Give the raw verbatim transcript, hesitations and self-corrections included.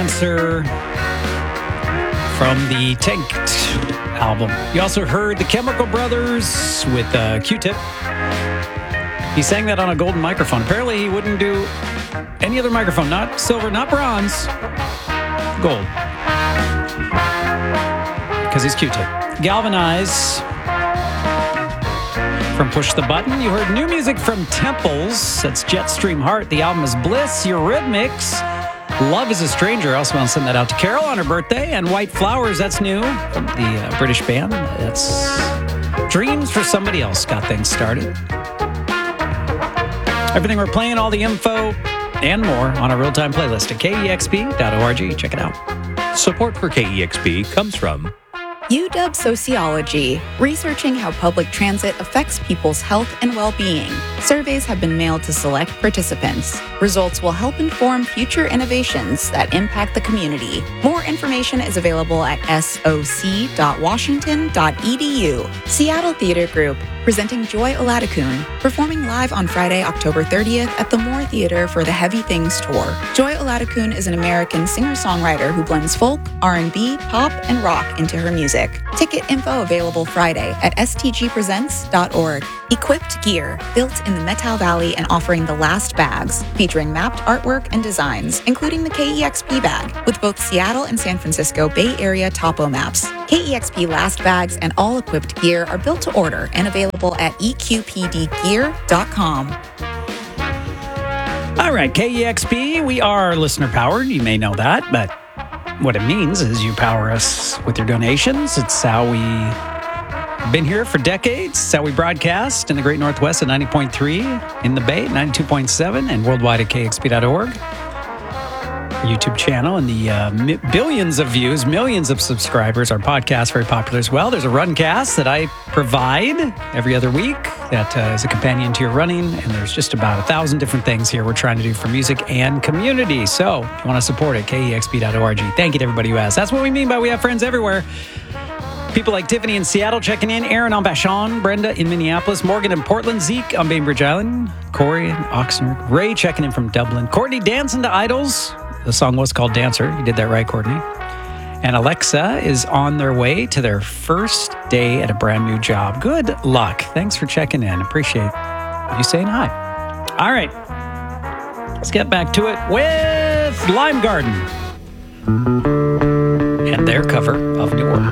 Dancer from the Tanked album. You also heard the Chemical Brothers with uh, Q-Tip. He sang that on a golden microphone. Apparently he wouldn't do any other microphone, not silver, not bronze, gold. Because he's Q-Tip. Galvanize from Push the Button. You heard new music from Temples. That's Jetstream Heart. The album is Bliss. Eurythmics. Love is a Stranger. I also want to send that out to Carol on her birthday. And White Flowers, that's new from the uh, British band. That's Dreams for Somebody Else got things started. Everything we're playing, all the info and more on a real-time playlist at K E X P dot org. Check it out. Support for K E X P comes from U W Sociology, researching how public transit affects people's health and well-being. Surveys have been mailed to select participants. Results will help inform future innovations that impact the community. More information is available at S O C dot washington dot e d u. Seattle Theater Group, presenting Joy Oladokun, performing live on Friday, October thirtieth at the Moore Theater for the Heavy Things Tour. Joy Oladokun is an American singer-songwriter who blends folk, R and B, pop, and rock into her music. Ticket info available Friday at s t g presents dot org. Equipped Gear, built in the Methow Valley and offering the last bags, featuring mapped artwork and designs, including the K E X P bag, with both Seattle and San Francisco Bay Area topo maps. K E X P last bags and all equipped gear are built to order and available at e q p d gear dot com. All right, K E X P, we are listener-powered. You may know that, but what it means is you power us with your donations. It's how we been here for decades. It's how we broadcast in the Great Northwest at ninety point three, in the Bay at ninety-two point seven, and worldwide at k x p dot org. YouTube channel and the uh, mi- billions of views, millions of subscribers. Our podcast very popular as well. There's a Runcast that I provide every other week that uh, is a companion to your running, and there's just about a thousand different things here we're trying to do for music and community. So if you want to support it, k e x p dot org. Thank you to everybody who has. That's what we mean by we have friends everywhere. People like Tiffany in Seattle checking in, Aaron on Vashon, Brenda in Minneapolis, Morgan in Portland, Zeke on Bainbridge Island, Corey in Oxnard, Ray checking in from Dublin, Courtney dancing to Idols. The song was called Dancer. You did that right, Courtney. And Alexa is on their way to their first day at a brand new job. Good luck. Thanks for checking in. Appreciate you saying hi. All right. Let's get back to it with Lime Garden and their cover of New Order.